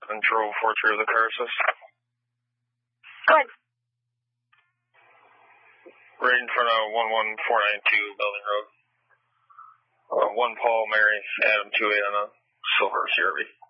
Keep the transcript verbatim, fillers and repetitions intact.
Control four three of the car assist. Good. Right in front of one one four nine two Building Road. Uh, one Paul, Mary, Adam two eight on a silver C R V.